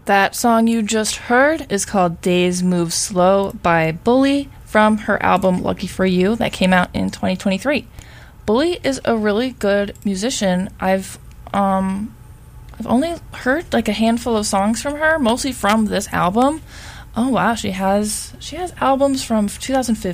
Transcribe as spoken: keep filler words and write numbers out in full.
That song you just heard is called Days Move Slow by Bully from her album Lucky For You that came out in twenty twenty-three. Bully is a really good musician. I've um I've only heard like a handful of songs from her, mostly from this album. Oh wow, she has she has albums from two thousand